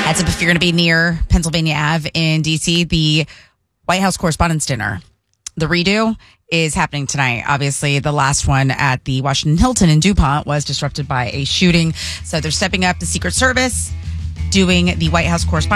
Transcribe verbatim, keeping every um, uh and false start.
Heads up if you're going to be near Pennsylvania Avenue in D C, the White House Correspondents' Dinner, the redo, is happening tonight. Obviously, the last one at the Washington Hilton in DuPont was disrupted by a shooting. So they're stepping up the Secret Service, doing the White House Correspondents'